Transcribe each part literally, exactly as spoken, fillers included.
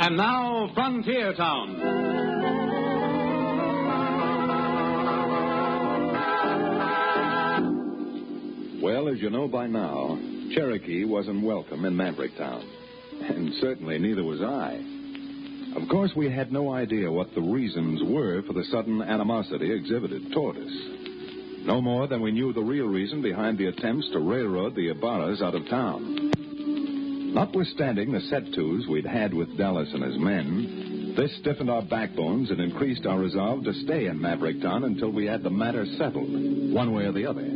And now, Frontier Town. Well, as you know by now, Cherokee wasn't welcome in Maverick Town. And certainly neither was I. Of course, we had no idea what the reasons were for the sudden animosity exhibited toward us. No more than we knew the real reason behind the attempts to railroad the Ibarras out of town. Notwithstanding the set-tos we'd had with Dallas and his men, this stiffened our backbones and increased our resolve to stay in Maverick Town until we had the matter settled, one way or the other.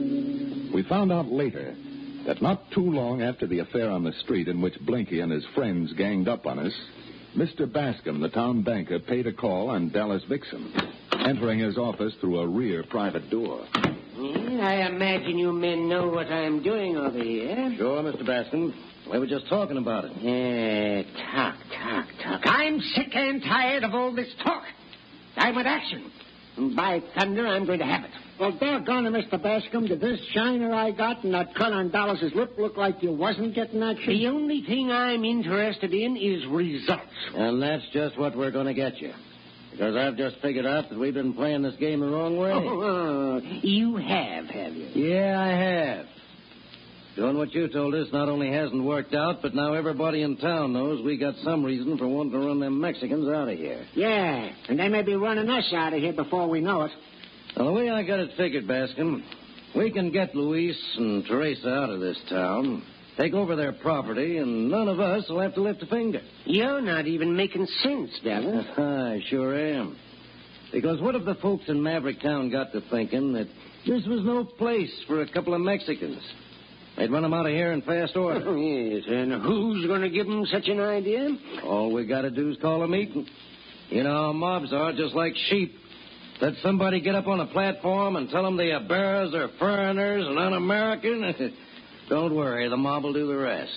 We found out later that not too long after the affair on the street in which Blinky and his friends ganged up on us, Mister Bascom, the town banker, paid a call on Dallas Vixen, entering his office through a rear private door. Yeah, I imagine you men know what I'm doing over here. Sure, Mister Bascom. We were just talking about it. Yeah, talk, talk, talk. I'm sick and tired of all this talk. I want action. And by thunder, I'm going to have it. Well, doggone it, Mister Bascom, did this shiner I got and that cut on Dallas's lip look like you wasn't getting action? The only thing I'm interested in is results. And that's just what we're going to get you. Because I've just figured out that we've been playing this game the wrong way. Oh, oh, you have, have you? Yeah, I have. Doing what you told us not only hasn't worked out, but now everybody in town knows we got some reason for wanting to run them Mexicans out of here. Yeah, and they may be running us out of here before we know it. Well, the way I got it figured, Bascom, we can get Luis and Teresa out of this town, take over their property, and none of us will have to lift a finger. You're not even making sense, Dallas. I sure am. Because what if the folks in Maverick Town got to thinking that this was no place for a couple of Mexicans? They'd run them out of here in fast order. Oh, yes, and who's going to give them such an idea? All we got to do is call a meeting. You know how mobs are, just like sheep. Let somebody get up on a platform and tell them the Ibarras are foreigners and un-American. Don't worry, the mob will do the rest.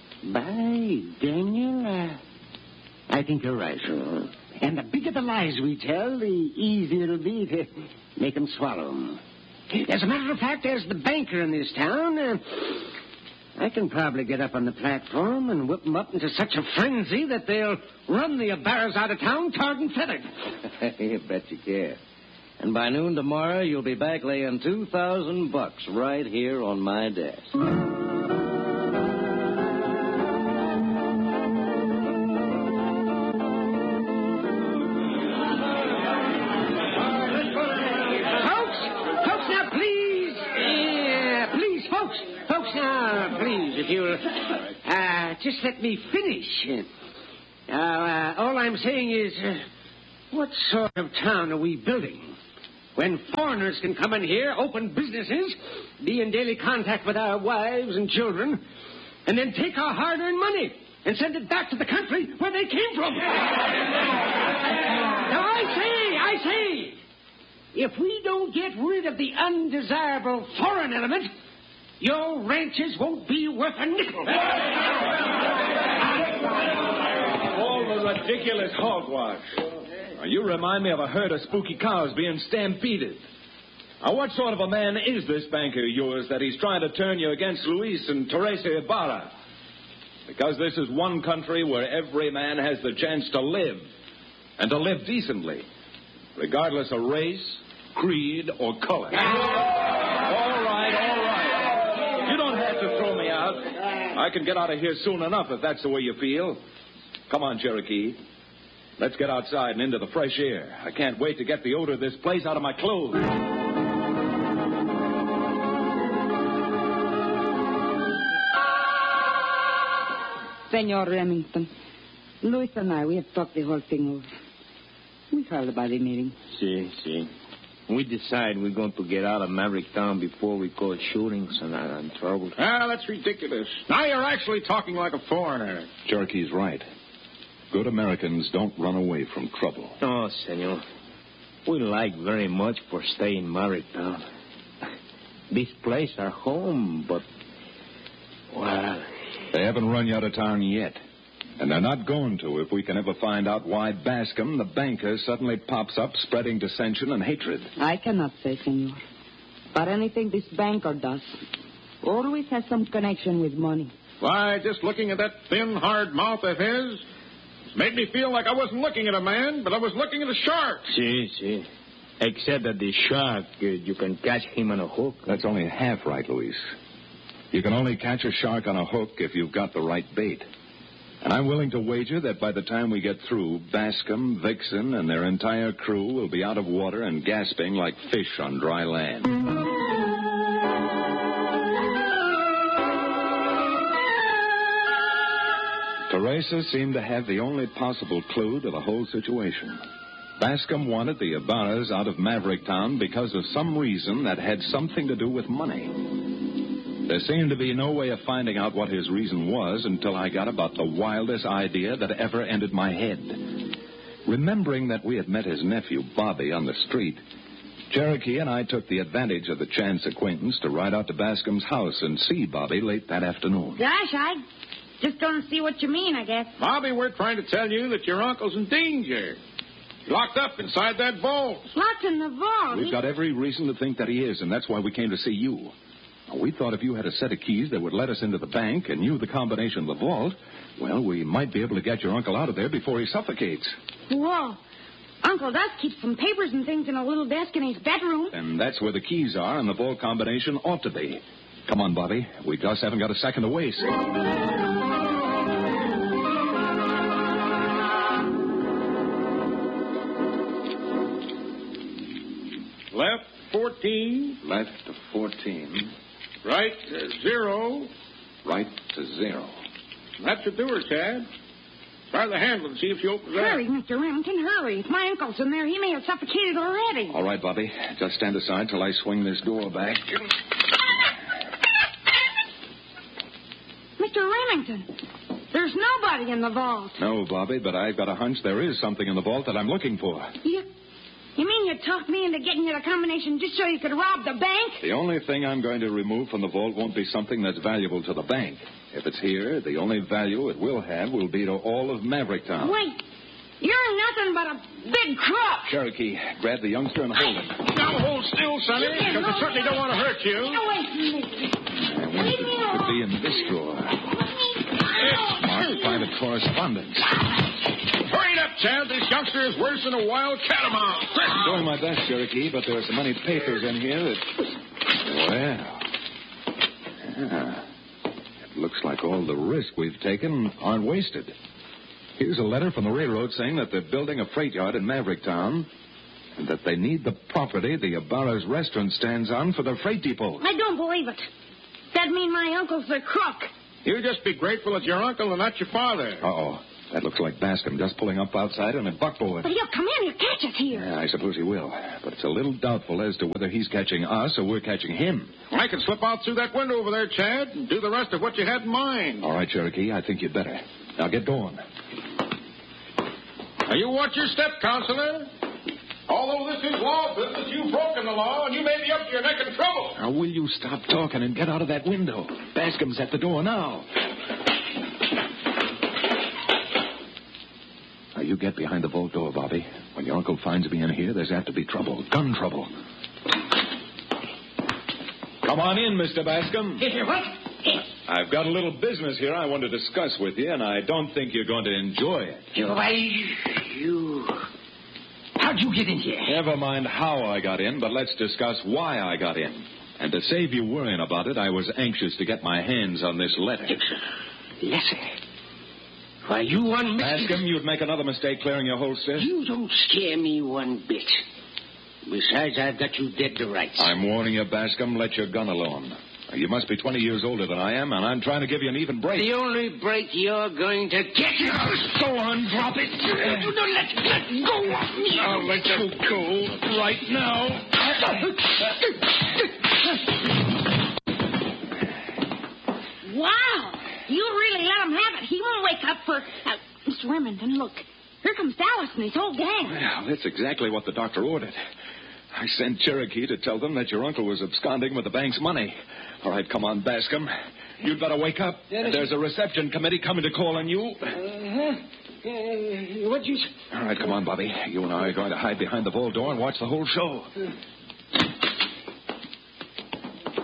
By Daniel, uh, I think you're right, sir. And the bigger the lies we tell, the easier it'll be to make them swallow them. As a matter of fact, there's the banker in this town. Uh, I can probably get up on the platform and whip them up into such a frenzy that they'll run the Ibarras out of town tarred and feathered. You bet you can. And by noon tomorrow, you'll be back laying two thousand bucks right here on my desk. If you'll uh, just let me finish. Uh, uh, all I'm saying is, uh, what sort of town are we building? When foreigners can come in here, open businesses, be in daily contact with our wives and children, and then take our hard-earned money and send it back to the country where they came from. Now, I say, I say, if we don't get rid of the undesirable foreign element, your ranches won't be worth a nickel. All the ridiculous hogwash. Now, you remind me of a herd of spooky cows being stampeded. Now, what sort of a man is this banker of yours that he's trying to turn you against Luis and Teresa Ibarra? Because this is one country where every man has the chance to live, and to live decently, regardless of race, creed, or color. All right, all right. You don't have to throw me out. I can get out of here soon enough if that's the way you feel. Come on, Cherokee. Let's get outside and into the fresh air. I can't wait to get the odor of this place out of my clothes. Senor Remington, Luis and I, we have talked the whole thing over. We held a body meeting. See, see. We decide we're going to get out of Maverick Town before we cause shootings and, uh, and trouble. Ah, that's ridiculous. Now you're actually talking like a foreigner. Cherokee's right. Good Americans don't run away from trouble. No, senor. We like very much for staying in Maverick Town. This place our home, but, well... They haven't run you out of town yet. And they're not going to if we can ever find out why Bascom, the banker, suddenly pops up spreading dissension and hatred. I cannot say, senor. But anything this banker does always has some connection with money. Why, just looking at that thin, hard mouth of his, Made me feel like I wasn't looking at a man, but I was looking at a shark. See, see. Except that the shark, uh, you can catch him on a hook. That's only half right, Luis. You can only catch a shark on a hook if you've got the right bait. And I'm willing to wager that by the time we get through, Bascom, Vixen, and their entire crew will be out of water and gasping like fish on dry land. Teresa seemed to have the only possible clue to the whole situation. Bascom wanted the Ibarras out of Maverick Town because of some reason that had something to do with money. There seemed to be no way of finding out what his reason was until I got about the wildest idea that ever entered my head. Remembering that we had met his nephew, Bobby, on the street, Cherokee and I took the advantage of the chance acquaintance to ride out to Bascom's house and see Bobby late that afternoon. Gosh, I just don't see what you mean, I guess. Bobby, we're trying to tell you that your uncle's in danger. He's locked up inside that vault. Locked in the vault? We've got every reason to think that he is, and that's why we came to see you. Now, we thought if you had a set of keys that would let us into the bank and knew the combination of the vault, well, we might be able to get your uncle out of there before he suffocates. Whoa. Uncle does keep some papers and things in a little desk in his bedroom. And that's where the keys are, and the vault combination ought to be. Come on, Bobby. We just haven't got a second to waste. Left fourteen. Left to fourteen. Right to zero. Right to zero. That should do her, Chad. Try the handle and see if she opens up. Hurry, Mister Remington, hurry. If my uncle's in there, he may have suffocated already. All right, Bobby. Just stand aside till I swing this door back. Mister Remington, there's nobody in the vault. No, Bobby, but I've got a hunch there is something in the vault that I'm looking for. You, you mean you talked me into getting you the combination just so you could rob the bank? The only thing I'm going to remove from the vault won't be something that's valuable to the bank. If it's here, the only value it will have will be to all of Maverick Town. Wait, you're nothing but a big crook. Cherokee, grab the youngster and hold him. Now hold still, Sonny, because I certainly don't want to hurt you. Get away from me. I wonder if it could be in this drawer. Marked private correspondence. Hurry it up, Chad. This youngster is worse than a wild catamount. I'm doing my best, Cherokee, but there are so many papers in here that... Well... Yeah. It looks like all the risk we've taken aren't wasted. Here's a letter from the railroad saying that they're building a freight yard in Maverick Town and that they need the property the Ibarra's restaurant stands on for their freight depot. I don't believe it. That'd mean my uncle's the crook. You just be grateful it's your uncle and not your father. Uh-oh. That looks like Bascom just pulling up outside on a buckboard. But he'll come in. He'll catch us here. Yeah, I suppose he will. But it's a little doubtful as to whether he's catching us or we're catching him. I can slip out through that window over there, Chad, and do the rest of what you had in mind. All right, Cherokee, I think you'd better. Now get going. Now, you watch your step, Counselor. Although this is law business, you've broken the law, and you may be up to your neck in trouble. Now, will you stop talking and get out of that window? Bascom's at the door now. Now, you get behind the vault door, Bobby. When your uncle finds me in here, there's apt to be trouble. Gun trouble. Come on in, Mister Bascom. What? I've got a little business here I want to discuss with you, and I don't think you're going to enjoy it. Why, you... How'd you get in here? Never mind how I got in, but let's discuss why I got in. And to save you worrying about it, I was anxious to get my hands on this letter. Letter? Why, you one... Bascom, you'd make another mistake clearing your holster. You don't scare me one bit. Besides, I've got you dead to rights. I'm warning you, Bascom, let your gun alone. You must be twenty years older than I am, and I'm trying to give you an even break. The only break you're going to get... Go on, drop it. You don't let, let go of me. I'll let you go right now. Wow. You really let him have it. He won't wake up for... Uh, Mister Remington, look. Here comes Dallas and his whole gang. Well, that's exactly what the doctor ordered. I sent Cherokee to tell them that your uncle was absconding with the bank's money. All right, come on, Bascom. You'd better wake up. There's a reception committee coming to call on you. Uh-huh. Uh, what'd you say? All right, come on, Bobby. You and I are going to hide behind the vault door and watch the whole show.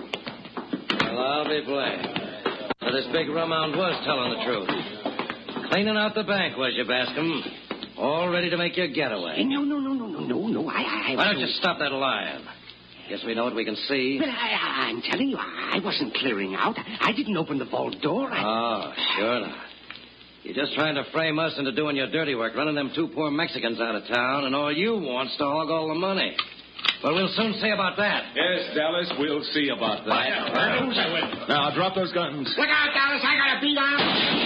Well, I'll be blamed. Now, this big rumhound was telling the truth. Cleaning out the bank, was you, Bascom? All ready to make your getaway. No, no, no, no, no, no, no. I, I... Why don't you stop that lying? Guess we know what we can see. But I, I'm telling you, I wasn't clearing out. I didn't open the vault door. I... Oh, sure not. You're just trying to frame us into doing your dirty work, running them two poor Mexicans out of town, and all you want's to hog all the money. Well, we'll soon see about that. Yes, Dallas, we'll see about that. Now, drop those guns. Look out, Dallas. I got a beat on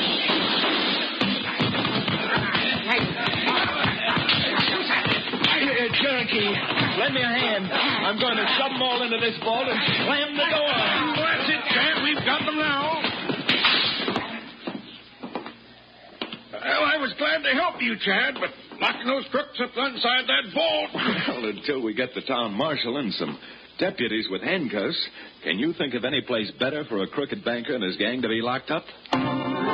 Here, Cherokee, lend me a hand. I'm going to shove them all into this vault and slam the door. That's it, Chad. We've got them now. Well, I was glad to help you, Chad, but locking those crooks up inside that vault. Well, until we get the town marshal and some deputies with handcuffs, can you think of any place better for a crooked banker and his gang to be locked up?